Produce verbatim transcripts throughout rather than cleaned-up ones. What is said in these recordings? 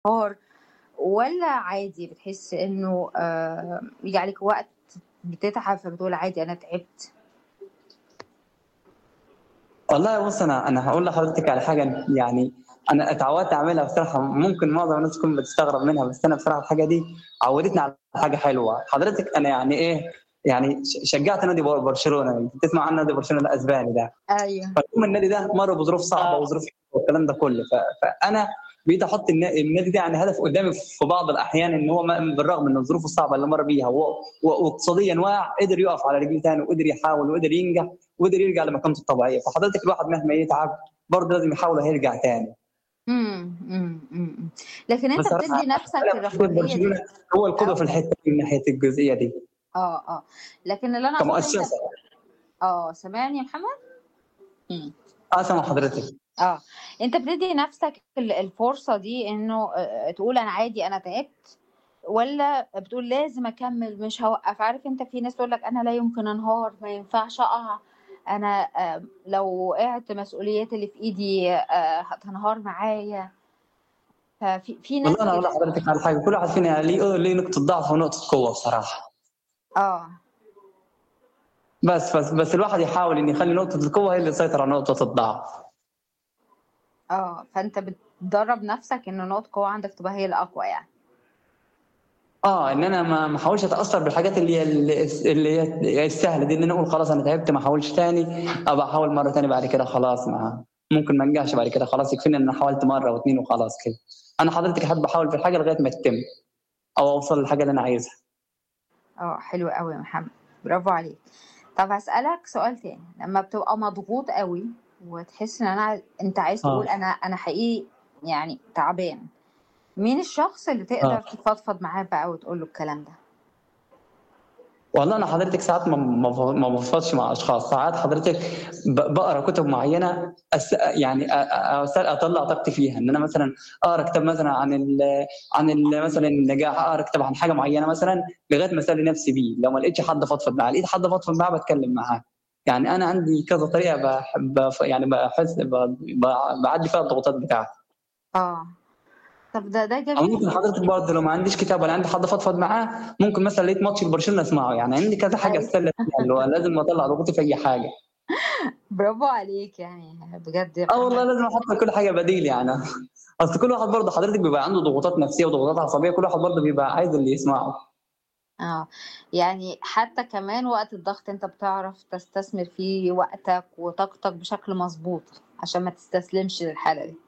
نهار والّا عادي بتحس إنه آآ ييجي عليك وقت بتتعب فبتقول عادي أنا تعبت؟ والله بُصّي أنا أنا هاقول لحضرتِك على حاجة يعني أنا اتعودت أعملها بصراحة ممكن معظم الناس تكون بتستغرب منها، بس أنا بصراحة الحاجة دي عوّدتني على حاجة حلوة، حضرتِك أنا يعني إيه، يعني ش شجّعت نادي ب برشلونة، أنتِ تسمعي عن نادي برشلونة الأسباني ده، أيوه. فالمهم النادي ده مَر بظروف صعبة وظروف والكلام ده كلّه، ف فأنا بقيت أحُط النا النادي ده يعني هدف قدّامي في بعض الأحيان إن هو م بالرغم من الظروف الصعبة اللي مَر بيها و و واقتصاديًا واقع، قدر يُقف على رجليه تاني وقدر يحاول وقدر ينجح وقدر يرجع لمكانته الطبيعية، فحضرتِك الواحد مهما يتعب برضه لازم يحاول هيرجع تاني. إمم، إمم، إمم، إمم. لكن أنت بصراحة بتدّي نَفْسك الرفاهية برشلونة دي هو القدوة في أو الحتّة دي من ناحية الجزئية دي. آه، آه. لكن اللي أنا أقصده أنت كمؤسسة. آه، سامعني يا محمد؟ إمم. آه، سامع حضرتِك. آه. أنت بتدّي نَفْسك ال الفرصة دي إنه آآ تقول أنا عادي أنا تعبت والّا بتقول لازم أكمّل مش هاوقّف؟ عارف أنت في ناس تقول لك أنا لا يمكن أنهار، ما ينفعش أقع، أنا آآ لو وقعت مسؤولياتي اللي في إيدي آآ هتنهار معايا. ففي في والله ناس أنا هاقول كده. لحضرتِك على حاجة، كل واحد فينا ليه ليه نقطة ضعف ونقطة قوة بصراحة. آه. بس، بس، بس الواحد يحاول إن يخلّي نقطة القوة هي اللي تسيطر على نقطة الضعف. آه. فأنت بتدرّب نَفْسك إن نقط قوة عندك تبقى هي الأقوى يعني. آه، إن أنا ما ما احاولش أتأثّر بالحاجات اللي هي ال الس اللي هي السهلة دي، إن أنا أقول خلاص أنا تعبت ما احاولش تاني، أبقى أحاول مرّة تانية بعد كده خلاص ما ممكن ما انجحش بعد كده خلاص يكفيني إن أنا حاولت مرّة واتنين وخلاص كده. أنا حضرتِك أحب أحاول في الحاجة لغاية ما تتم أو أوصل للحاجة اللي أنا عايزها. آه، حلو أوي يا محمد، برافو عليك. طَب هاسألك سؤال تاني، لمّا بتبقى مضغوط أوي وتحس إن أنا أنت عايز تقول آه. أنا أنا حقيقي يعني تعبان، مين الشخص اللي آه. تقدر تفضفض معاه بقى وتقول له الكلام ده؟ والله أنا حضرتِك ساعات ما ما ب ما بافضفضش مع أشخاص، ساعات حضرتِك ب باقرا كُتب معيّنة أس يعني أ أ أس أطلّع طاقتي فيها، إن أنا مثلًا أقرا كتاب مثلًا عن ال عن ال مثلًا النجاح، أقرا كتاب عن حاجة معيّنة مثلًا لغاية ما أسلّي نفسي بيه، لو ما لقيتش حد أفضفض معاه، لقيت حد أفضفض معاه باتكلّم معاه. يعني أنا عندي كذا طريقة باحب ف يعني باحس ب ب باعدّي فيها الضغوطات بتاعتي. آه. طَب ده ده أو جميل ممكن جدًا. حضرتِك برضه لو ما عنديش كتاب ولا عندي حد أفضفض معاه، ممكن مثلًا لقيت ماتش لبرشلونة أسمعه، يعني عندي كذا حاجة أيوه. أتسلّى فيها، اللي هو لازم أطلّع ضغوطي في أي حاجة. برافو عليك يعني بجد يا آه والله محمد. لازم أحط لكل حاجة بديل يعني أصل كل واحد برضه حضرتِك بيبقى عنده ضغوطات نفسية وضغوطات عصبية، كل واحد برضه بيبقى عايز اللي يسمعه. آه. يعني حتى كمان وقت الضغط أنت بتعرف تستثمر فيه وقتك وطاقتك بشكل مضبوط، عشان ما تستسلمش للحالة دي.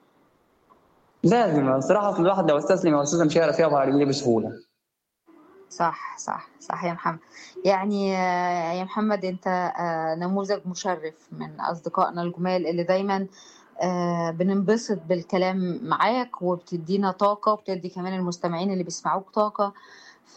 لازم، الصراحة أصل الواحد لو استسلم هو أساسًا مش هيعرف يقف على رجليه بسهولة. صح، صح، صح يا محمد. يعني يا محمد أنت آآ نموذج مُشرِّف من أصدقائنا الجُمال اللي دايمًا آآ بننبسط بالكلام معاك وبتدّينا طاقة وبتدّي كمان المستمعين اللي بيسمعوك طاقة، ف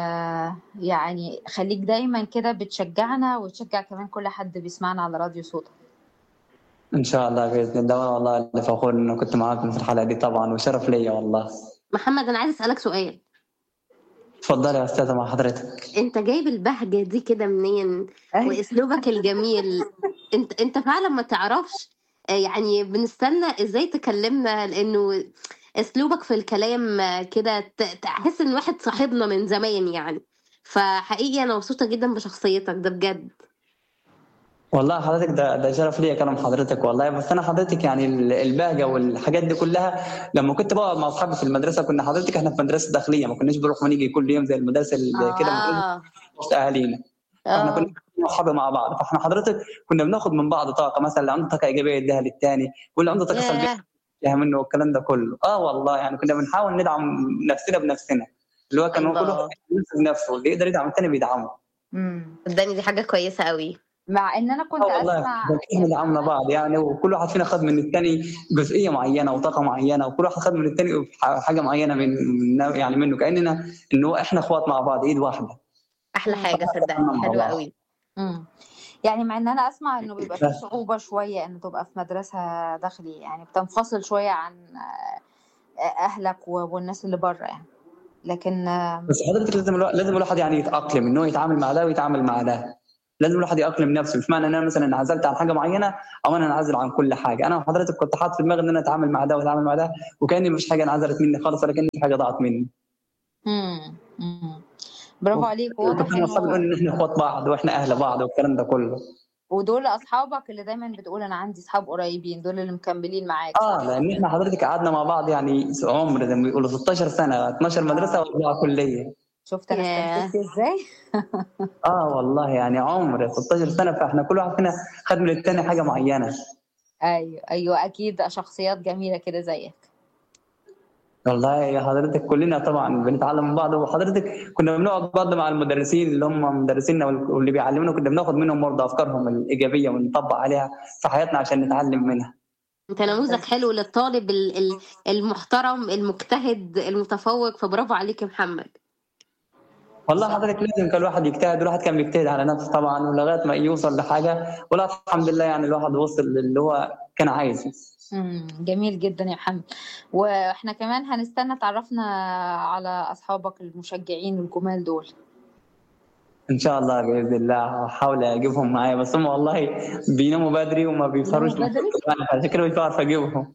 يعني خلّيك دايمًا كده بتشجّعنا وتشجّع كمان كل حد بيسمعنا على راديو صوتك. إن شاء الله بإذن الله، وأنا والله اللي فخور إني كنت معاكم في الحلقة دي طبعًا وشرف ليّا والله. محمد أنا عايزة أسألك سؤال. اتفضلي يا أستاذة مع حضرتِك. أنت جايب البهجة دي كده منين؟ أيوه. وأسلوبك الجميل، أنت أنت فعلًا ما تعرفش آآ يعني بنستنى إزاي تكلمنا، لإنه أسلوبك في الكلام كده ت تحس إن واحد صاحبنا من زمان يعني، فحقيقي أنا مبسوطة جدًا بشخصيتك، ده بجد. والله حضرتِك ده ده شرف ليّا كلام حضرتِك والله، بس أنا حضرتِك يعني ال البهجة والحاجات دي كلّها لمّا كنت باقعد مع أصحابي في المدرسة كنا حضرتِك إحنا في مدرسة داخلية، ما كناش بنروح ونيجي كل يوم زي المدارس ال كده ما كناش آه. وسط أهالينا، فإحنا كنا آه. أنا وأصحابي مع بعض، فإحنا حضرتِك كنا بناخد من بعض طاقة، مثلًا اللي عنده طاقة إيجابية يدّيها للتاني، واللي عنده طاقة سلبية ياه! يدّيها منه والكلام ده كلّه. آه والله يعني كنا بنحاول ندعم نفسنا بنفسنا، اللي هو كان كل واحد الله! بينقذ نفسه، اللي يقدر يدعم التاني بيدعمه. إمم. صدّقني دي حاجة كويسة أوي. مع إن أنا آه كنت والله أسمع إحنا يا كلنا دعمنا محمد بعض يعني، وكل واحد فينا خَد من التاني جزئية معيّنة وطاقة معيّنة، وكل واحد خَد من التاني ح حاجة معيّنة من من يعني منه، كإننا إن هو إحنا إخوات مع بعض، إيد واحدة. أحلى إمم. حاجة فدعمنا صدّقني، مع حلوة بعض. أوي. إمم. يعني مع إن أنا أسمع إنه بيبقى في بس. صعوبة شوية إن تبقى في مدرسة داخلي، يعني بتنفصل شوية عن أ أهلك و والناس اللي برّه يعني، لكن بس حضرتِك لازم الوا لازم الواحد يعني يتأقلم، إن هو يتعامل مع ده ويتعامل مع ده. لازم الواحد يأقلم نفسه. مش معنى ان انا مثلا انعزلت عن حاجه معينه او انا انعزل عن كل حاجه. انا وحضرتك كنت حاطط في دماغي ان انا اتعامل مع ده واتعامل مع ده، وكاني مفيش حاجه انعزلت مني خالص ولا كان في حاجه ضاعت مني. امم امم برافو عليك. واضح وكنت انا واصحابي انه نقول ان احنا اخوات بعض واحنا اهل بعض والكلام ده كله. ودول اصحابك اللي دايما بتقول انا عندي اصحاب قريبين، دول اللي مكملين معاك، اه صح؟ لان احنا حضرتك قعدنا مع بعض يعني عمر زي ما بيقولوا ستاشر سنه، اتناشر مدرسه اه واربعه كليه. شفت انا ياه. استنتجت ازاي؟ اه والله يعني عمر ستاشر سنه، فاحنا كل واحد فينا خد من التاني حاجه معينه. ايوه ايوه اكيد شخصيات جميله كده زيك. والله يا حضرتك كلنا طبعا بنتعلم من بعض، وحضرتك كنا بنقعد برضه مع المدرسين اللي هم مدرسينا واللي بيعلمونا، كنا بناخد منهم برضه افكارهم الايجابيه ونطبق عليها في حياتنا عشان نتعلم منها. انت نموذج حلو للطالب ال- ال- المحترم المجتهد المتفوق، فبرافو عليك يا محمد. والله صح. حضرتك لازم كان الواحد يجتهد، والواحد كان بيجتهد على نفسه طبعا ولغايه ما يوصل لحاجه، ولا الحمد لله يعني الواحد وصل للي هو كان عايزه. امم جميل جدا يا محمد. واحنا كمان هنستنى تعرفنا على اصحابك المشجعين الجمال دول. ان شاء الله باذن الله هحاول اجيبهم معايا، بس هم والله بيناموا بدري وما بيسهروش بيناموا للصبح، بدري. عشان كده مش بعرف اجيبهم.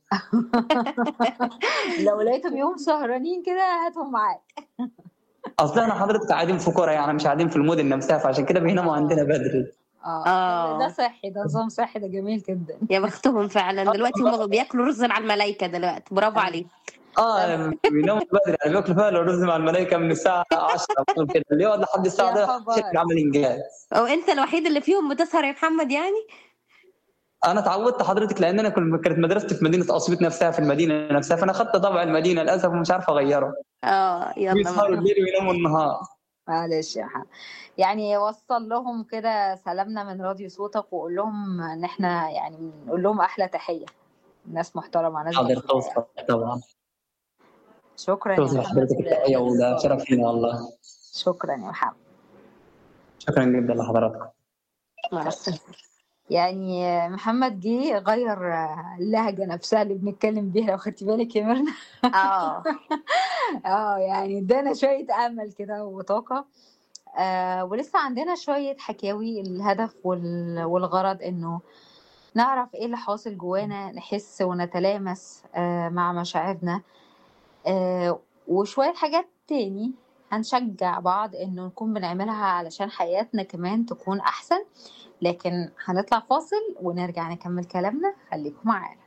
لو لقيتهم يوم سهرانين كده هاتهم معاك. اصل احنا حضرتك قاعدين في قرى يعني، مش قاعدين في المدن نفسها، فعشان كده بيناموا عندنا اه بدري. اه ده ده اه صحي، ده نظام صحي، ده جميل جدا. يا بختهم فعلا، دلوقتي هم بياكلوا رز مع الملايكة دلوقتي، برافو ايوه. عليك. طب اه بيناموا بدري يعني، بياكلوا فعلا الرز مع الملائكه من الساعه عشرة كده، اللي يقعد لحد الساعه يا ده شكل خبر. عمل انجاز. او انت الوحيد اللي فيهم بتسهر يا محمد يعني؟ انا اتعودت حضرتك لان انا كنت كانت مدرستي في مدينه اسيوط نفسها، في المدينه نفسها، فانا خدت طبع المدينه للاسف ومش عارف اغيره. اه يلا بيسهروا ما. الليل ويناموا النهار. معلش يا محمد، يعني وصل لهم كده سلامنا من راديو صوتك، وقول لهم ان احنا يعني نقول لهم احلى تحية، ناس محترمة، ناس حاضر جميلة يعني. توصل طبعا. شكرا يا توصل محمد حضرتك التحيه وده لاتصالك. شرف لينا والله. شكرا يا محمد. شكرا جدا لحضراتكم. مع السلامة. يعني محمد جه غير اللهجة نفسها اللي بنتكلم بيها، لو خدتي بالك يا ميرنا. اه اه يعني ادانا شوية امل كده وطاقة. آه ولسه عندنا شوية حكاوي. الهدف وال- والغرض انه نعرف ايه اللي حاصل جوانا، نحس ونتلامس آه مع مشاعرنا. آه وشوية حاجات تاني هنشجع بعض انه نكون بنعملها علشان حياتنا كمان تكون احسن. لكن هنطلع فاصل ونرجع نكمل كلامنا، خليكم معانا.